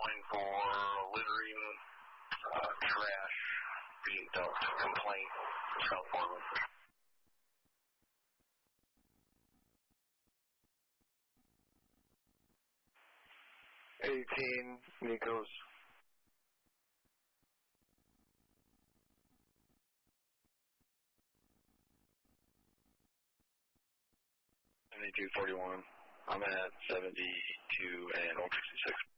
calling for littering, trash being dumped. Complaint, South Portland. 18, Nikos. 7241. I'm at 72 and 166.